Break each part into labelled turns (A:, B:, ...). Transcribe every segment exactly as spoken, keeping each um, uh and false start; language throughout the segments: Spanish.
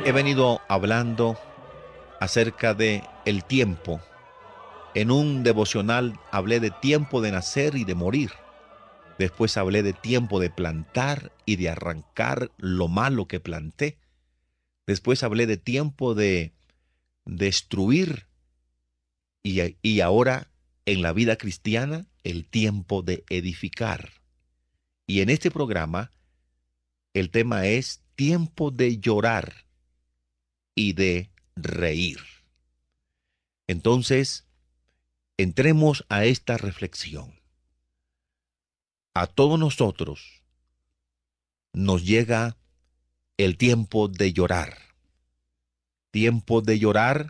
A: He venido hablando acerca de el tiempo. En un devocional hablé de tiempo de nacer y de morir. Después hablé de tiempo de plantar y de arrancar lo malo que planté. Después hablé de tiempo de destruir y, y ahora en la vida cristiana el tiempo de edificar. Y en este programa el tema es tiempo de llorar y de reír. Entonces, entremos a esta reflexión. A todos nosotros nos llega el tiempo de llorar. Tiempo de llorar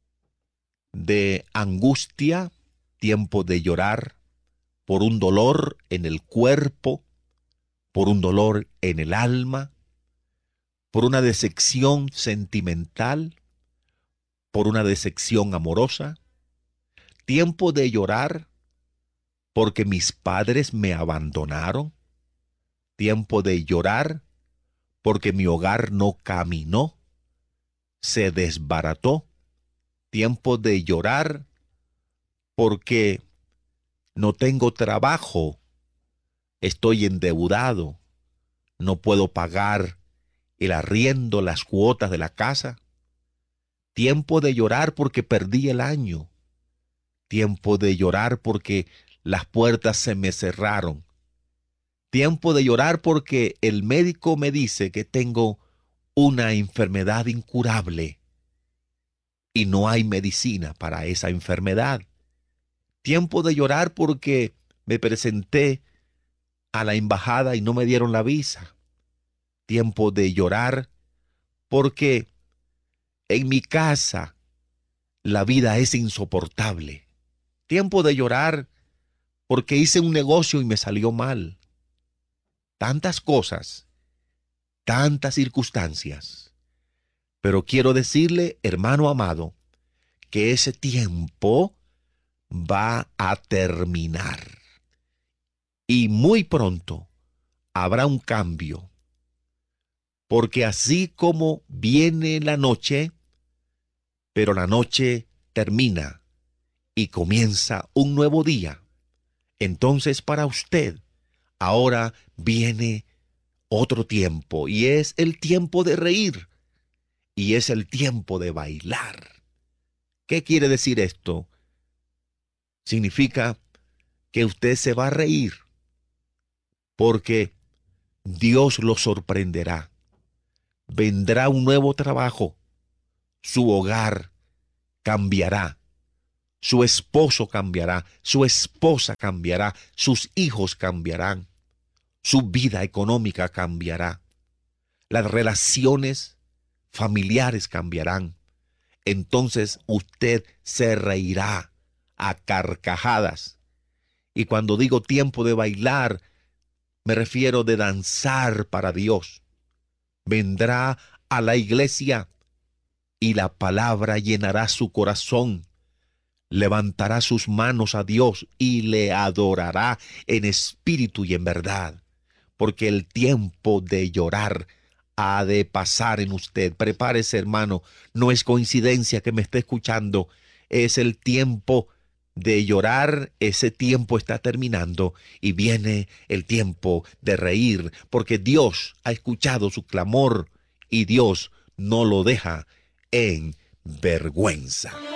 A: de angustia, tiempo de llorar por un dolor en el cuerpo, por un dolor en el alma, por una decepción sentimental, por una decepción amorosa. Tiempo de llorar porque mis padres me abandonaron. Tiempo de llorar porque mi hogar no caminó, se desbarató. Tiempo de llorar porque no tengo trabajo, estoy endeudado, no puedo pagar el arriendo, las cuotas de la casa. Tiempo de llorar porque perdí el año. Tiempo de llorar porque las puertas se me cerraron. Tiempo de llorar porque el médico me dice que tengo una enfermedad incurable y no hay medicina para esa enfermedad. Tiempo de llorar porque me presenté a la embajada y no me dieron la visa. Tiempo de llorar porque en mi casa la vida es insoportable. Tiempo de llorar porque hice un negocio y me salió mal. Tantas cosas, tantas circunstancias. Pero quiero decirle, hermano amado, que ese tiempo va a terminar. Y muy pronto habrá un cambio. Porque así como viene la noche, pero la noche termina y comienza un nuevo día. Entonces para usted, ahora viene otro tiempo y es el tiempo de reír y es el tiempo de bailar. ¿Qué quiere decir esto? Significa que usted se va a reír porque Dios lo sorprenderá. Vendrá un nuevo trabajo, su hogar cambiará, su esposo cambiará, su esposa cambiará, sus hijos cambiarán, su vida económica cambiará, las relaciones familiares cambiarán. Entonces usted se reirá a carcajadas. Y cuando digo tiempo de bailar, me refiero de danzar para Dios. Vendrá a la iglesia y la palabra llenará su corazón. Levantará sus manos a Dios y le adorará en espíritu y en verdad. Porque el tiempo de llorar ha de pasar en usted. Prepárese, hermano. No es coincidencia que me esté escuchando. Es el tiempo de llorar. Ese tiempo está terminando y viene el tiempo de reír, porque Dios ha escuchado su clamor y Dios no lo deja en vergüenza.